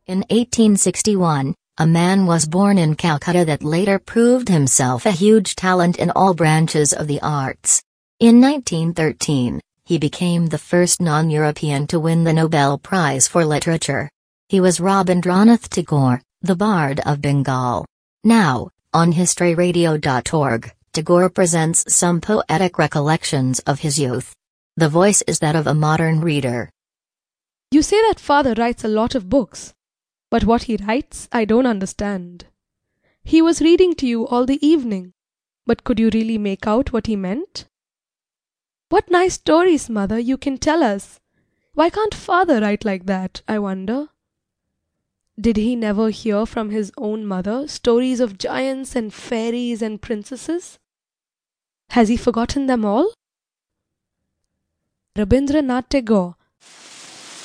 In 1861, a man was born in Calcutta that later proved himself a huge talent in all branches of the arts. In 1913, he became the first non-European to win the Nobel Prize for Literature. He was Rabindranath Tagore, the Bard of Bengal. Now, on historyradio.org, Tagore presents some poetic recollections of his youth. The voice is that of a modern reader. You say that father writes a lot of books, but what he writes I don't understand. He was reading to you all the evening, but could you really make out what he meant? What nice stories, mother, you can tell us. Why can't father write like that, I wonder? Did he never hear from his own mother stories of giants and fairies and princesses? Has he forgotten them all? Rabindranath Tagore